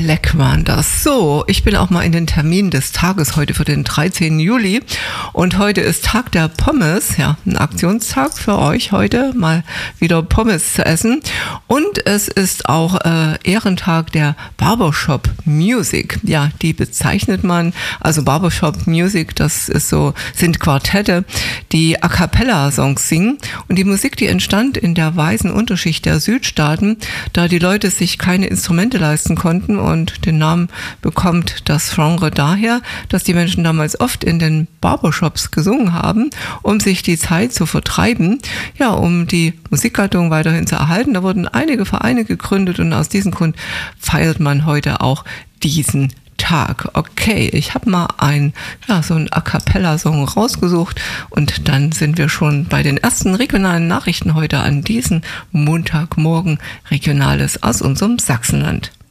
leck waren das. So, ich bin auch mal in den Termin des Tages heute für den 13. Juli und heute ist Tag der Pommes, ja, ein Aktionstag für euch heute, mal wieder Pommes zu essen und es ist auch Ehrentag der Barbershop Music. Ja, die bezeichnet man, also Barbershop Music, das ist so, sind Quartette, die A Cappella Songs singen und die Musik, die entstand in der weißen Unterschicht der Südstaaten, da die Leute sich keine Instrumente leisten konnten und den Namen bekommt das Genre daher, dass die Menschen damals oft in den Barbershops gesungen haben, um sich die Zeit zu vertreiben, ja, um die Musikgattung weiterhin zu erhalten. Da wurden einige Vereine gegründet und aus diesem Grund feiert man heute auch diesen Tag. Okay, ich habe mal so einen A Cappella-Song rausgesucht und dann sind wir schon bei den ersten regionalen Nachrichten heute an diesem Montagmorgen, Regionales aus unserem Sachsenland.